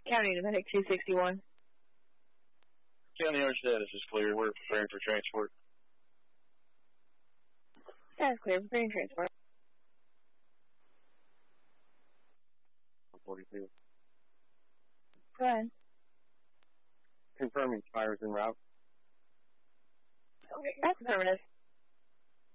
County Medic 261. County, our status is clear. We're preparing for transport. That's clear. Preparing transport. 42. Go ahead. Confirming fires en route. Okay, that's affirmative.